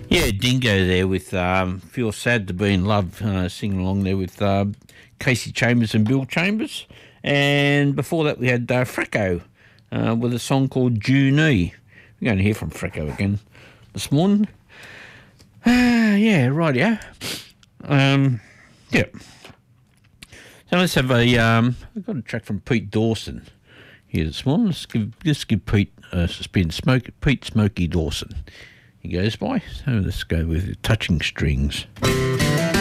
Yeah, Dingo there with Feel Sad to Be in Love, singing along there with Casey Chambers and Bill Chambers. And before that, we had Fracco with a song called Junie. We're going to hear from Fracco again this morning. Yeah, right, yeah. Yeah. So let's have I've got a track from Pete Dawson here this morning. Let's give Pete a spin. Pete Smokey Dawson. He goes by. So let's go with Touching Strings.